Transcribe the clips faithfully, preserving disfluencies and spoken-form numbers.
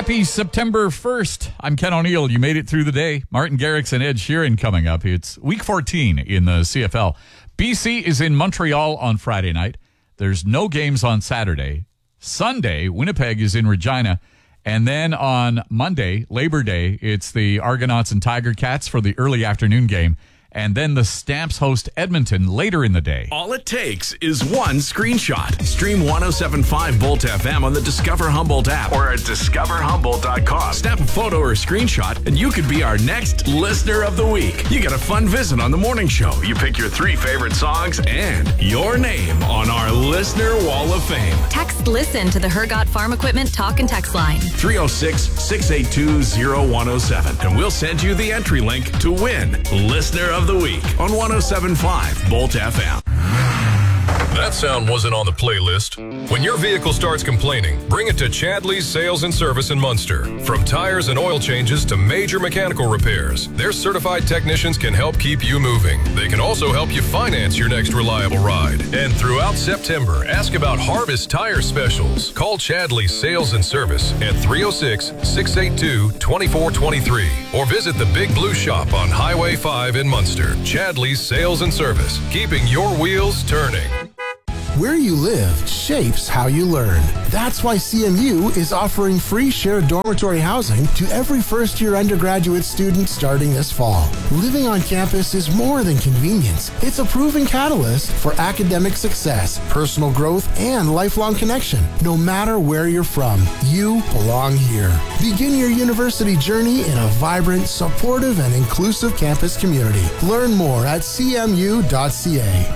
Happy September first. I'm Ken O'Neill. You made it through the day. Martin Garrix and Ed Sheeran coming up. It's week fourteen in the C F L. B C is in Montreal on Friday night. There's no games on Saturday. Sunday, Winnipeg is in Regina. And then on Monday, Labor Day, it's the Argonauts and Tiger Cats for the early afternoon game. And then the Stamps host Edmonton later in the day. All it takes is one screenshot. Stream one oh seven point five Bolt F M on the Discover Humboldt app or at discover humboldt dot com. Snap a photo or screenshot and you could be our next Listener of the Week. You get a fun visit on the morning show. You pick your three favorite songs and your name on our Listener Wall of Fame. Text LISTEN to the Hergot Farm Equipment talk and text line. three oh six, six eight two, oh one oh seven. And we'll send you the entry link to win Listener of the Week on one oh seven point five Bolt F M. That sound wasn't on the playlist. When your vehicle starts complaining, bring it to Chadley's Sales and Service in Munster. From tires and oil changes to major mechanical repairs, their certified technicians can help keep you moving. They can also help you finance your next reliable ride. And throughout September, ask about Harvest Tire Specials. Call Chadley's Sales and Service at three oh six, six eight two, two four two three or visit the Big Blue Shop on Highway five in Munster. Chadley's Sales and Service, keeping your wheels turning. Where you live shapes how you learn. That's why C M U is offering free shared dormitory housing to every first-year undergraduate student starting this fall. Living on campus is more than convenience. It's a proven catalyst for academic success, personal growth, and lifelong connection. No matter where you're from, you belong here. Begin your university journey in a vibrant, supportive, and inclusive campus community. Learn more at c m u dot c a.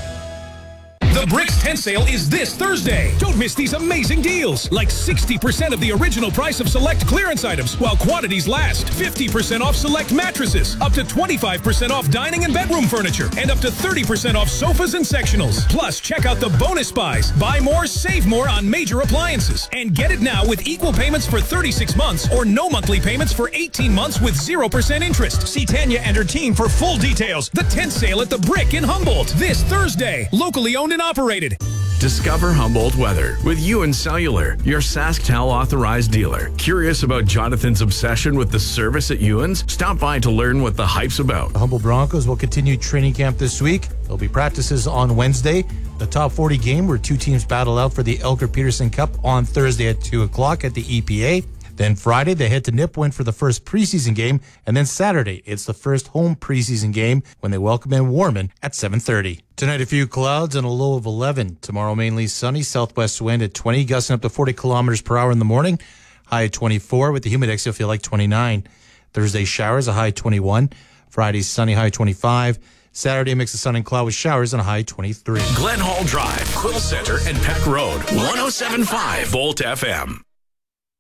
The Bricks tent sale is this Thursday. Don't miss these amazing deals. Like sixty percent of the original price of select clearance items while quantities last. fifty percent off select mattresses. Up to twenty-five percent off dining and bedroom furniture. And up to thirty percent off sofas and sectionals. Plus, check out the bonus buys. Buy more, save more on major appliances. And get it now with equal payments for thirty-six months or no monthly payments for eighteen months with zero percent interest. See Tanya and her team for full details. The tent sale at the Brick in Humboldt this Thursday. Locally owned and operated. Discover Humboldt Weather with Ewan Cellular, your SaskTel authorized dealer. Curious about Jonathan's obsession with the service at Ewan's? Stop by to learn what the hype's about. The Humboldt Broncos will continue training camp this week. There'll be practices on Wednesday. The top forty game where two teams battle out for the Elker Peterson Cup on Thursday at two o'clock at the E P A. Then Friday, they head to Nipawin for the first preseason game. And then Saturday, it's the first home preseason game when they welcome in Warman at seven thirty. Tonight, a few clouds and a low of eleven. Tomorrow, mainly sunny, southwest wind at twenty, gusting up to forty kilometers per hour in the morning. High at twenty-four. With the humidex, you'll feel like twenty-nine. Thursday, showers, a high twenty-one. Friday, sunny, high twenty-five. Saturday, mix of sun and cloud with showers and a high twenty-three. Glen Hall Drive, Quill Center, and Peck Road. one oh seven point five Volt F M.